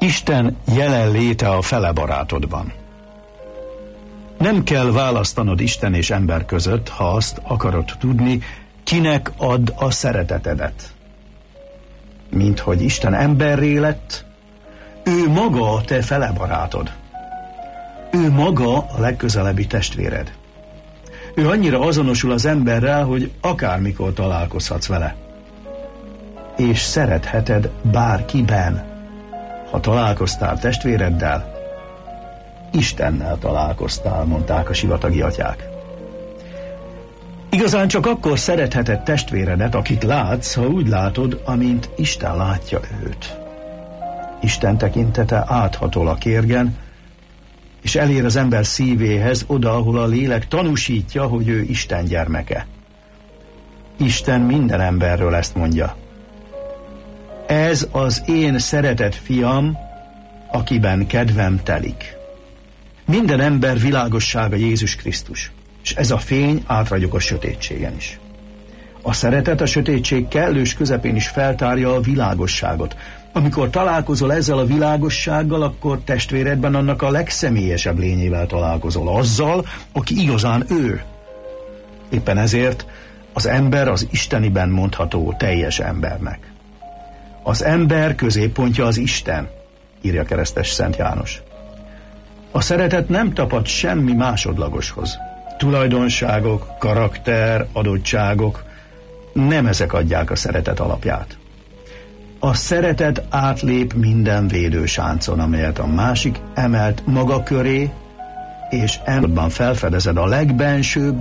Isten jelenléte a fele barátodban. Nem kell választanod Isten és ember között, ha azt akarod tudni, kinek add a szeretetedet. Mint hogy Isten emberré lett, ő maga a te fele barátod. Ő maga a legközelebbi testvéred. Ő annyira azonosul az emberrel, hogy akármikor találkozhatsz vele. És szeretheted bárkiben. Ha találkoztál testvéreddel, Istennel találkoztál, mondták a sivatagi atyák. Igazán csak akkor szeretheted testvéredet, akit látsz, ha úgy látod, amint Isten látja őt. Isten tekintete áthatol a kérgen, és elér az ember szívéhez, oda, ahol a lélek tanúsítja, hogy ő Isten gyermeke. Isten minden emberről ezt mondja. Ez az én szeretett fiam, akiben kedvem telik. Minden ember világossága Jézus Krisztus, és ez a fény átragyog a sötétségen is. A szeretet a sötétség kellős közepén is feltárja a világosságot. Amikor találkozol ezzel a világossággal, akkor testvéredben annak a legszemélyesebb lényével találkozol, azzal, aki igazán ő. Éppen ezért az ember az isteniben mondható teljes embernek. Az ember középpontja az Isten, írja keresztes Szent János. A szeretet nem tapad semmi másodlagoshoz. Tulajdonságok, karakter, adottságok, nem ezek adják a szeretet alapját. A szeretet átlép minden védősáncon, amelyet a másik emelt maga köré, és emellett felfedezed a legbensőbb